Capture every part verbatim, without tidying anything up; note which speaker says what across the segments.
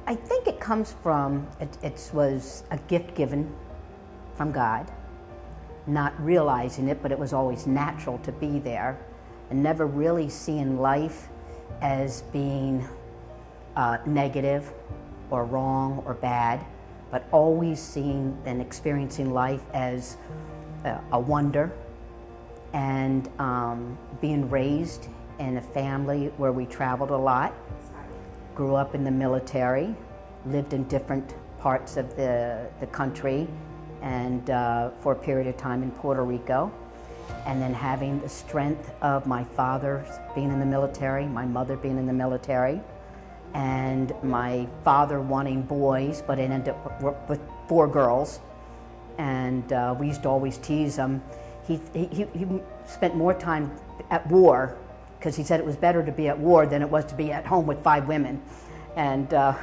Speaker 1: I think it comes from, it, it was a gift given from God, not realizing it, but it was always natural to be there, and never really seeing life as being uh, negative or wrong or bad, but always seeing and experiencing life as a, a wonder, and um, being raised in a family where we traveled a lot. Grew up in the military, lived in different parts of the, the country, and uh, for a period of time in Puerto Rico. And then having the strength of my father being in the military, my mother being in the military, and my father wanting boys, but it ended up with four girls. And uh, we used to always tease him. He, he, he spent more time at war, because he said it was better to be at war than it was to be at home with five women. And, uh,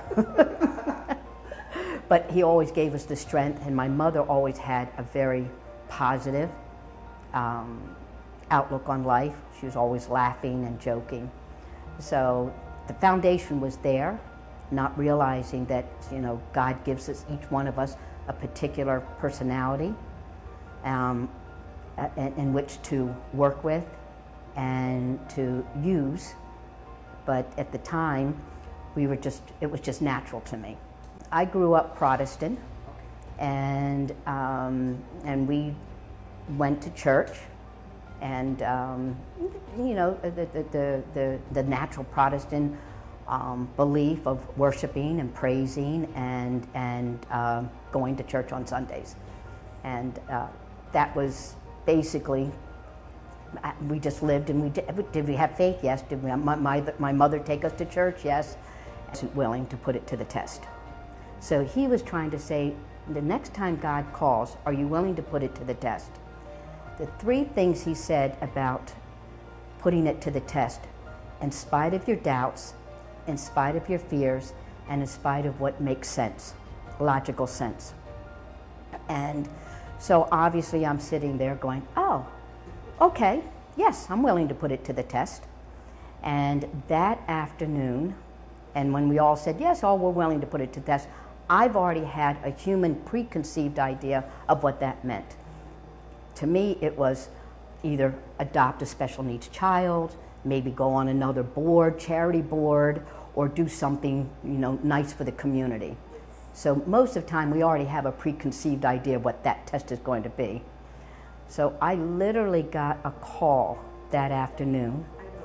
Speaker 1: but he always gave us the strength, and my mother always had a very positive um, outlook on life. She was always laughing and joking. So the foundation was there, not realizing that, you know, God gives us, each one of us, a particular personality um, in, in which to work with and to use, but at the time, we were just, it was just natural to me. I grew up Protestant, and um, and we went to church, and um, you know, the, the, the, the, the natural Protestant um, belief of worshiping and praising and, and uh, going to church on Sundays. And uh, that was basically, we just lived, and we did, did we have faith? Yes. Did we, my, my, my mother take us to church? Yes. I wasn't willing to put it to the test. So he was trying to say, the next time God calls, are you willing to put it to the test? The three things he said about putting it to the test, in spite of your doubts, in spite of your fears, and in spite of what makes sense, logical sense. And so obviously I'm sitting there going, oh, okay, yes, I'm willing to put it to the test. And that afternoon, and when we all said, yes, all we're willing to put it to the test, I've already had a human preconceived idea of what that meant. To me, it was either adopt a special needs child, maybe go on another board, charity board, or do something, you know, nice for the community. So most of the time, we already have a preconceived idea of what that test is going to be. So I literally got a call that afternoon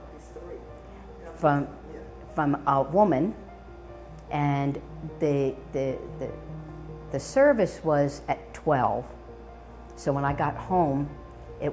Speaker 1: from, from a woman, and the, the, the, the service was at twelve. So when I got home,